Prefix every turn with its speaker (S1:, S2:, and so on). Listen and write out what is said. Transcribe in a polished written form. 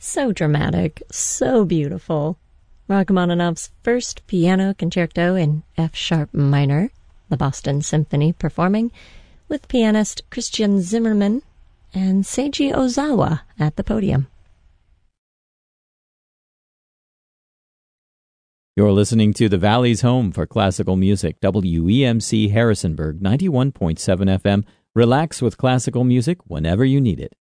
S1: So dramatic, so beautiful. Rachmaninoff's first piano concerto in F-sharp minor, the Boston Symphony performing, with pianist Christian Zimmermann and Seiji Ozawa at the podium.
S2: You're listening to the Valley's home for classical music, WEMC Harrisonburg 91.7 FM. Relax with classical music whenever you need it.